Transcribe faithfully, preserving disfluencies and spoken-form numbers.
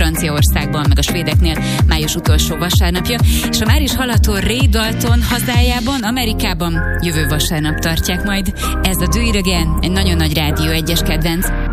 Franciaországban, meg a svédeknél május utolsó vasárnapja, és a már is haladó Ray Dalton hazájában, Amerikában jövő vasárnap tartják majd. Ez a Do It Again, egy nagyon nagy Rádió egyes kedvenc.